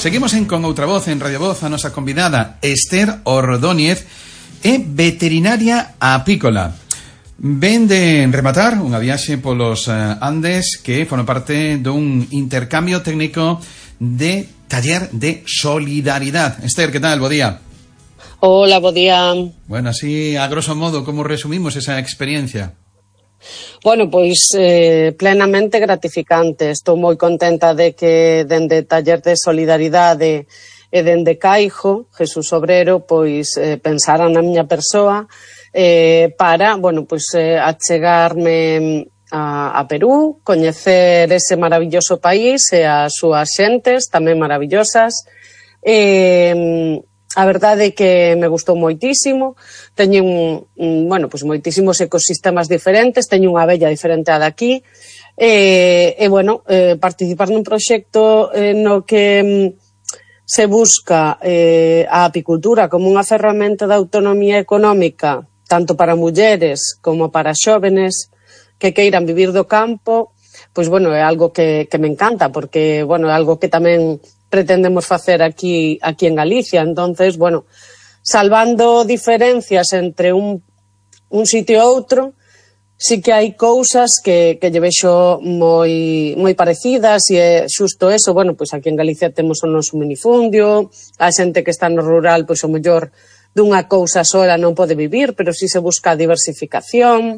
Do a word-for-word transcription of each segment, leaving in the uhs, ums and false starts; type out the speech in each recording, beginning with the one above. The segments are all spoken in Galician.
Seguimos en Con Outra Voz, en Radio Voz, a nosa convidada Esther Ordóñez, é veterinaria apícola. Ven de rematar unha viaxe polos Andes que forma parte dun intercambio técnico de taller de solidaridade. Esther, que tal? Bo día. Hola, bo día. Bueno, así, a grosso modo, como resumimos esa experiencia? Bueno, pois eh, plenamente gratificante. Estou moi contenta de que dende Taller de Solidaridade e dende Caijo, Jesús Obrero, pois eh, pensaran na miña persoa eh, para, bueno, pois eh, achegarme a, a Perú, coñecer ese maravilloso país e as súas xentes tamén maravillosas. Eh, A verdade é que me gustou moitísimo, teño un, un, bueno, pues moitísimos ecosistemas diferentes, teño unha abella diferente a daqui, e, e bueno, eh, participar nun proxecto eh, no que mm, se busca eh, a apicultura como unha ferramenta de autonomía económica, tanto para mulleres como para xóvenes que queiran vivir do campo, pois bueno, é algo que, que me encanta, porque bueno, é algo que tamén pretendemos facer aquí aquí en Galicia. Entonces, bueno, salvando diferencias entre un, un sitio e outro, sí que hai cousas que, que lle vexo moi, moi parecidas, e é xusto eso. Bueno, pois aquí en Galicia temos o noso minifundio, a xente que está no rural, pois o mellor dunha cousa sola non pode vivir, pero si se busca a diversificación.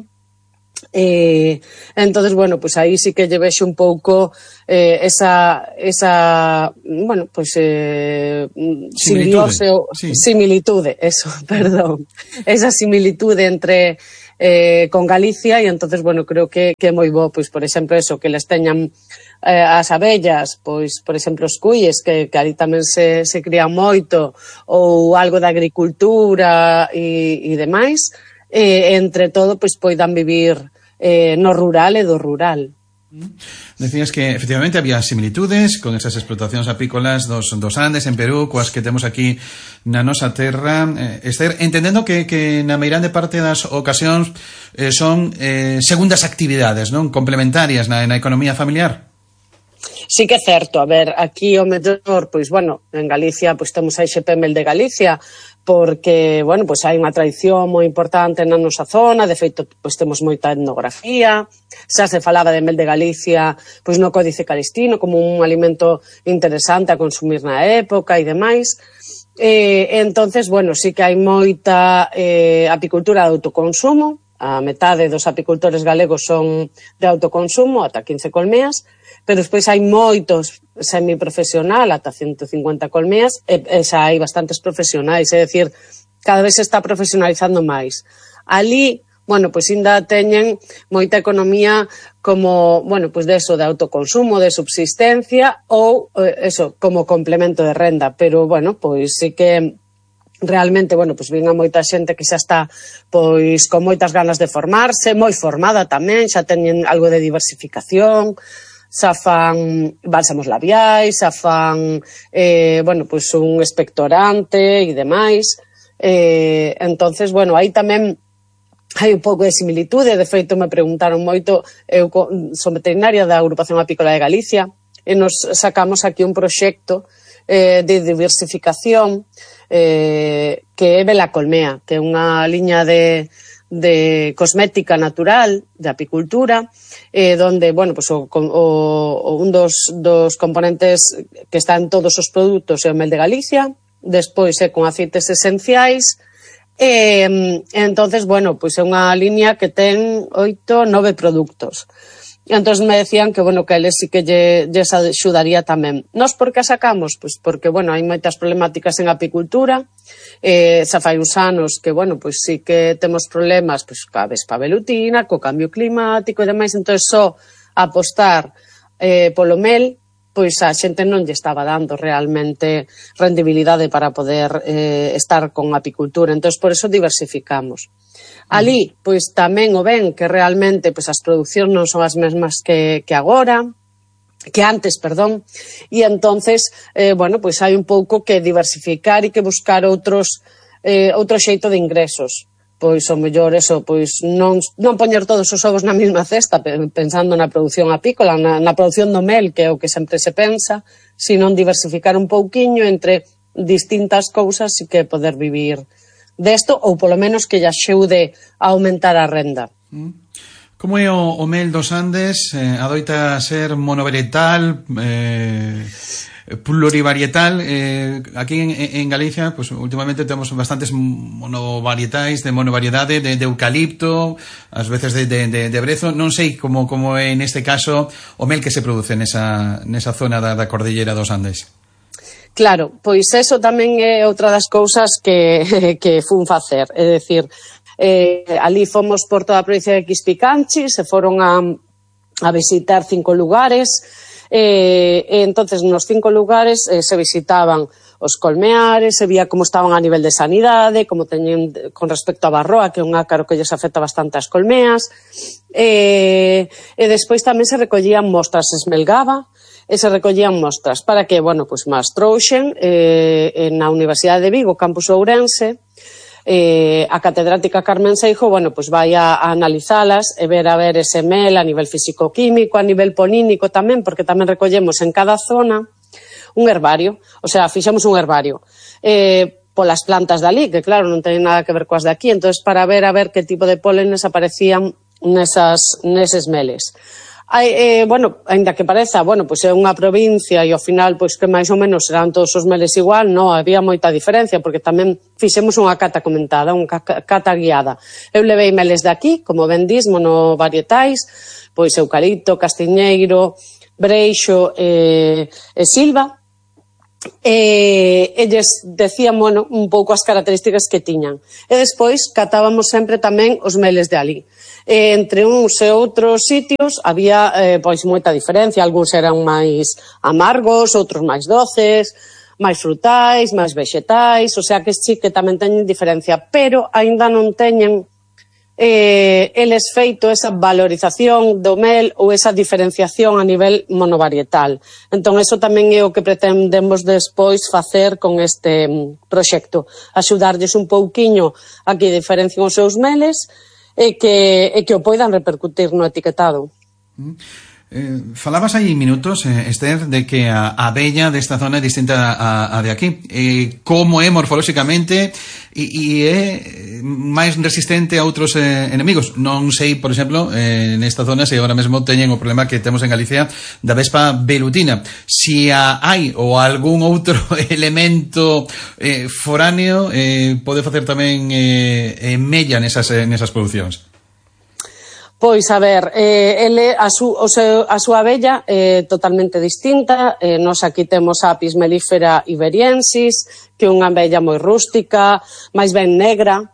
Eh, entonces, bueno, pues aí sí que lle vexo un pouco eh, esa, esa, bueno, pues eh, simbiose ou sí. similitude, eso, perdón, esa similitude entre eh, con Galicia, e entonces, bueno, creo que, que é moi bo, pois, por exemplo, eso, que les teñan eh, as abellas, pois, por exemplo, os cuíes, que, que ali tamén se, se crían moito, ou algo de agricultura e, e demais. Eh, entre todo, pois poidan vivir eh, no rural e do rural. Decías que efectivamente había similitudes con esas explotacións apícolas dos, dos Andes en Perú, coas que temos aquí na nosa terra. Eh, Esther, entendendo que, que na meirande parte das ocasións eh, son eh, segundas actividades, non? Complementarias na, na economía familiar. Sí que é certo, a ver, aquí o mellor, pois, bueno, en Galicia, pois temos a X P M L de Galicia, porque, bueno, pois hai unha tradición moi importante na nosa zona, de feito, pois temos moita etnografía, xa se falaba de mel de Galicia, pois no Códice Calistino, como un alimento interesante a consumir na época e demais. Eh, entonces, bueno, sí que hai moita eh, apicultura de autoconsumo, a metade dos apicultores galegos son de autoconsumo, ata quince colmeas, pero despois hai moitos semiprofesional, ata ciento cincuenta colmeas, e, e xa hai bastantes profesionais, é dicir, cada vez se está profesionalizando máis. Ali, bueno, pois ainda teñen moita economía como, bueno, pois de eso, de autoconsumo, de subsistencia, ou, eh, eso, como complemento de renda, pero, bueno, pois sí que realmente, bueno, pois vinga moita xente que xa está pois con moitas ganas de formarse, moi formada tamén, xa teñen algo de diversificación, xa fan bálsamos labiais, xa fan eh, bueno, pois un expectorante e demais. Eh, entonces, bueno, aí tamén hai un pouco de similitude. De feito, me preguntaron moito, eu son veterinaria da Agrupación Apícola de Galicia, e nos sacamos aquí un proxecto eh, de diversificación eh, que é Bela Colmea, que é unha liña de de cosmética natural, de apicultura, eh, donde, bueno, pues, o, o, un dos, dos componentes que están todos os produtos é o mel de Galicia, despois é con aceites esenciais, e entonces, bueno, pues é unha liña que ten oito, nove produtos. E entón me decían que, bueno, que eles sí que lle, lle axudaría tamén. Nos por que a sacamos? Pois porque, bueno, hai moitas problemáticas en apicultura, eh, xa fai uns anos que, bueno, pois sí que temos problemas, pois, ca vespa velutina, co cambio climático e demais, entón só apostar eh, polo mel, pois a xente non lle estaba dando realmente rendibilidade para poder eh, estar con apicultura, entón por eso diversificamos. Ali, pois tamén o ven que realmente pois as producións non son as mesmas que, que agora, que antes, perdón, e entonces, eh, bueno, pois hai un pouco que diversificar e que buscar outros, eh, outro xeito de ingresos. pois o mellor eso, pois non, non poñer todos os ovos na mesma cesta pensando na produción apícola, na, na produción do mel, que é o que sempre se pensa, sino diversificar un pouquiño entre distintas cousas e que poder vivir desto, ou polo menos que lle axude a aumentar a renda. Como é o, o mel dos Andes? Eh, adoita ser monovarietal, eh, plurivarietal. Eh, aquí en, en Galicia, pues últimamente temos bastantes monovarietais de monovariedade, de, de eucalipto, ás veces de, de, de, de brezo. Non sei como, como é neste caso o mel que se produce nesa, nesa zona da, da cordillera dos Andes. Claro, pois eso tamén é outra das cousas que, que fun facer. É dicir, eh, ali fomos por toda a provincia de Quispicanchi, se foron a, a visitar cinco lugares. E, e entonces nos cinco lugares eh, se visitaban os colmeares, se vía como estaban a nivel de sanidade, como teñen con respecto a Barroa, que é un ácaro que lles afecta bastante as colmeas, e, e despois tamén se recollían mostras, se esmelgaba e se recollían mostras para que, bueno, pues máis trouxen eh, na Universidade de Vigo, Campus Ourense. Eh, a catedrática Carmen Seijo, bueno, pues vai a, a analizalas e ver a ver ese mel a nivel físico-químico, a nivel polínico tamén, porque tamén recollemos en cada zona un herbario, o sea, fixemos un herbario eh, polas plantas dali, que claro, non teñen nada que ver coas de aquí, entonces para ver a ver que tipo de pólenes aparecían nesas, neses meles. Hai, eh, bueno, ainda que pareza, bueno, pois é unha provincia e ao final, pois que máis ou menos serán todos os meles igual, non, había moita diferencia, porque tamén fixemos unha cata comentada, unha cata guiada. Eu levei meles de aquí, como ben dis, monovarietais, pois eucalipto, castiñeiro, breixo e, e silva, e elles decían, bueno, un pouco as características que tiñan. E despois catábamos sempre tamén os meles de ali. E entre uns e outros sitios había eh, pois moita diferencia, algúns eran máis amargos, outros máis doces, máis frutais, máis vegetais, o sea que sí que tamén teñen diferencia, pero aínda non teñen eh, eles feito esa valorización do mel ou esa diferenciación a nivel monovarietal. Entón, eso tamén é o que pretendemos despois facer con este proxecto, axudarlles un pouquiño a que diferencien os seus meles e que, e que o poidan repercutir no etiquetado. Mm. Eh, falabas aí minutos, eh, Esther, de que a abella desta zona é distinta a, a de aquí. Eh, como é morfolóxicamente e, e é máis resistente a outros eh, enemigos. Non sei, por exemplo, eh, nesta zona se agora mesmo teñen o problema que temos en Galicia da vespa velutina. Si a hai ou algún outro elemento eh, foráneo eh, pode facer tamén eh, mella nesas, eh, nesas producións. Pois, a ver, eh, ele, a, su, o seu, a súa abella é eh, totalmente distinta. Eh, nos aquí temos a Apis mellifera iberiensis, que é unha abella moi rústica, máis ben negra.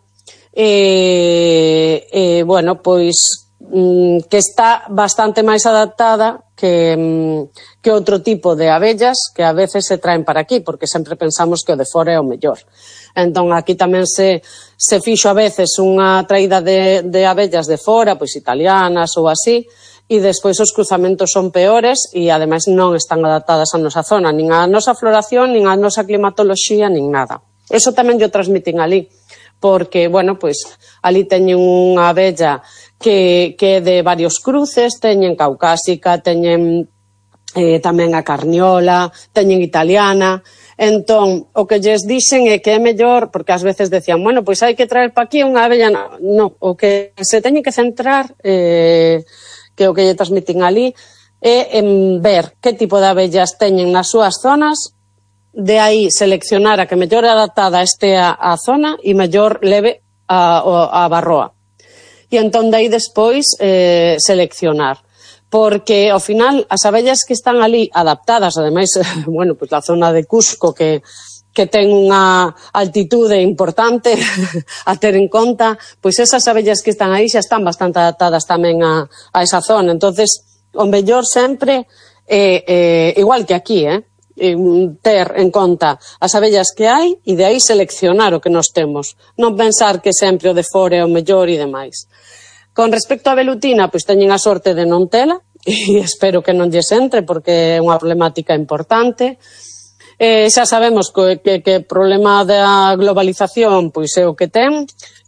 E, eh, bueno, pois, mm, que está bastante máis adaptada que, mm, que outro tipo de abellas que a veces se traen para aquí, porque sempre pensamos que o de fora é o mellor. Entón, aquí tamén se, se fixo a veces unha traída de, de abellas de fora, pois italianas ou así, e despois os cruzamentos son peores e, ademais, non están adaptadas a nosa zona, nin a nosa floración, nin a nosa climatoloxía, nin nada. Eso tamén yo transmitín ali, porque, bueno, pois, ali teñen unha abella que, que é de varios cruces, teñen caucásica, teñen eh, tamén a carniola, teñen italiana. Entón, o que lles dixen é que é mellor, porque ás veces decían, bueno, pois hai que traer pa aquí unha abella. No, o que se teñen que centrar, eh, que o que lle transmitín ali, é en ver que tipo de abellas teñen nas súas zonas, de aí seleccionar a que mellor adaptada este a, a zona e mellor leve a, a, a Barroa. E entón, de aí despois, eh, seleccionar. Porque, ao final, as abellas que están ali adaptadas, ademais, bueno, pois a zona de Cusco, que, que ten unha altitude importante a ter en conta, pois esas abellas que están aí xa están bastante adaptadas tamén a, a esa zona. Entonces, o mellor sempre, eh, eh, igual que aquí, eh, ter en conta as abellas que hai e de aí seleccionar o que nos temos. Non pensar que sempre o de fora é o mellor e demais. Con respecto á velutina, pois teñen a sorte de non tela, e espero que non lles entre, porque é unha problemática importante. Eh, xa sabemos que, que, que o problema da globalización pois é o que ten,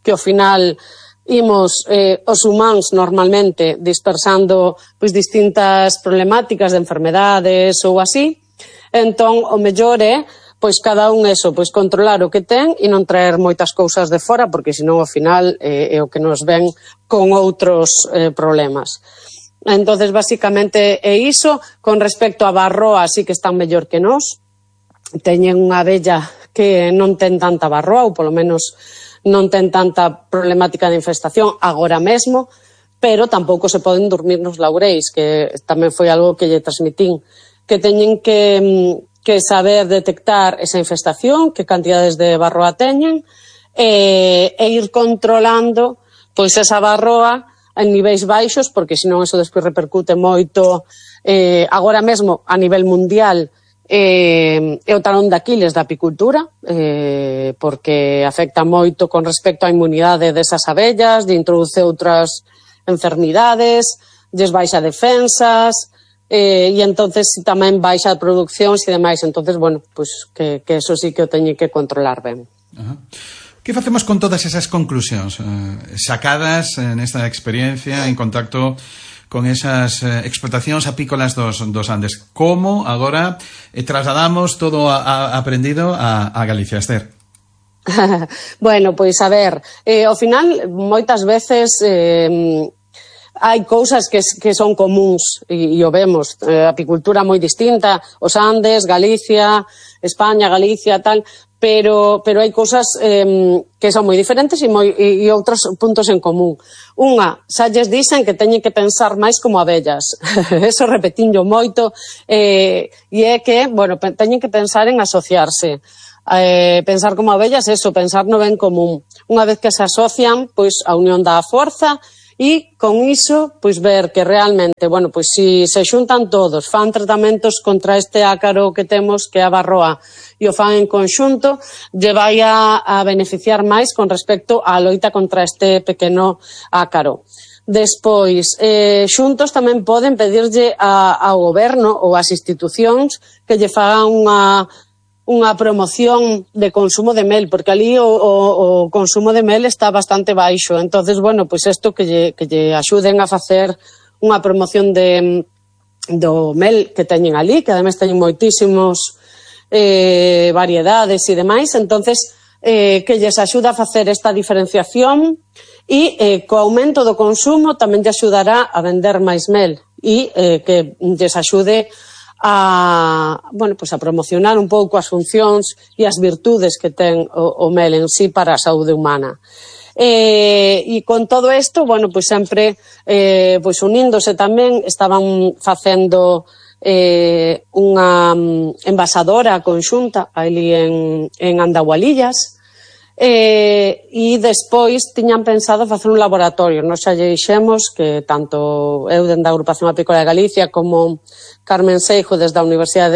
que ao final imos eh, os humanos normalmente dispersando pois distintas problemáticas de enfermedades ou así, entón o mellor é pois cada un eso, pois controlar o que ten e non traer moitas cousas de fora, porque senón ao final eh, é o que nos ven con outros eh, problemas. Entonces, basicamente é iso. Con respecto a barroa, sí que están mellor que nós. Teñen unha abella que non ten tanta barroa, ou polo menos non ten tanta problemática de infestación agora mesmo, pero tampouco se poden dormir nos laureis, que tamén foi algo que lle transmitín, que teñen que, que saber detectar esa infestación, que cantidades de barroa teñen, e, e ir controlando pois esa barroa en niveis baixos, porque senón eso despois repercute moito eh, agora mesmo a nivel mundial. Eh, é o talón de Aquiles da apicultura, eh, porque afecta moito con respecto á inmunidade desas abellas, de introduce outras enfermidades, lles baixa defensas, eh, e entonces tamén baixa a producción e demais. Entonces, bueno, pues que, que eso sí que o teñe que controlar ben. Ajá. Que facemos con todas esas conclusións eh, sacadas nesta experiencia en contacto con esas eh, explotacións apícolas dos, dos Andes? Como agora eh, trasladamos todo a, a aprendido a, a Galicia, Esther? Bueno, pois a ver, eh, ao final moitas veces eh, hai cousas que, que son comuns e, e o vemos, eh, apicultura moi distinta, os Andes, Galicia, España, Galicia, tal, pero pero hai cousas eh, que son moi diferentes e, moi, e, e outros puntos en común. Unha, xa lles dicen que teñen que pensar máis como abellas. Eso repetinlo moito, eh, e é que, bueno, teñen que pensar en asociarse. Eh, pensar como abellas, eso, pensar no ben común. Unha vez que se asocian, pois a unión dá a forza. E con iso, pois ver que realmente, bueno, pois si se xuntan todos, fan tratamentos contra este ácaro que temos, que é a barroa, e o fan en conxunto, lle vai a, a beneficiar máis con respecto á loita contra este pequeno ácaro. Despois, eh, xuntos tamén poden pedirlle a, ao goberno ou ás institucións que lle fagan unha unha promoción de consumo de mel, porque ali o, o, o consumo de mel está bastante baixo. Entonces, bueno, pois pues isto que lle, que lle axuden a facer unha promoción de, do mel que teñen ali, que ademais teñen moitísimos eh, variedades e demais. Entonces, eh, que lles axuda a facer esta diferenciación e eh, co aumento do consumo tamén lle axudará a vender máis mel e eh, que lles axude a, bueno, pues a promocionar un pouco as funcións e as virtudes que ten o, o mel en sí para a saúde humana. Eh, e con todo isto, bueno, pues sempre eh, pues uníndose tamén, estaban facendo eh, unha envasadora conxunta ali en, en Andahualillas, eh, e despois tiñan pensado facer un laboratorio. Nos xa lle dixemos que tanto eu dende a Agrupación Apícola de Galicia como Carmen Seijo desde a Universidade